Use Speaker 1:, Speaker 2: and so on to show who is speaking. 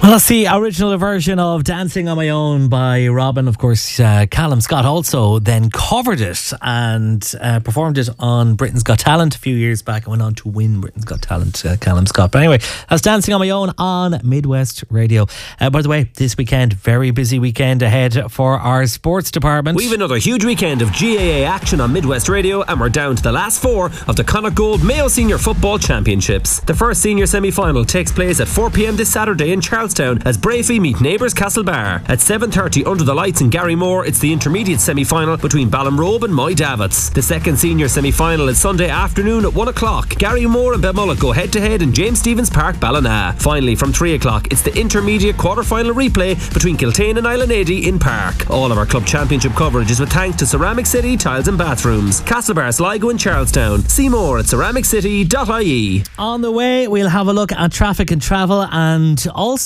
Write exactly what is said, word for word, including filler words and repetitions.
Speaker 1: Well, that's the original version of Dancing on My Own by Robin. Of course, uh, Callum Scott also then covered it and uh, performed it on Britain's Got Talent a few years back and went on to win Britain's Got Talent, uh, Callum Scott. But anyway, that's Dancing on My Own on Midwest Radio. Uh, by the way, this weekend, very busy weekend ahead for our sports department.
Speaker 2: We've another huge weekend of G A A action on Midwest Radio, and we're down to the last four of the Connacht Gold Mayo Senior Football Championships. The first senior semi-final takes place at four p m this Saturday in Charlestown as Brafey meet neighbours Castlebar. At seven thirty under the lights in Garrymore, it's the intermediate semi-final between Ballinrobe and Moy Davits. The second senior semi-final is Sunday afternoon at one o'clock. Garrymore and Belmullet go head-to-head in James Stephens Park, Ballina. Finally, from three o'clock, it's the intermediate quarter-final replay between Kiltane and Islandady in Park. All of our club championship coverage is with thanks to Ceramic City Tiles and Bathrooms, Castlebar, Sligo and Charlestown. See more at ceramic city dot I E.
Speaker 1: On the way, we'll have a look at traffic and travel and also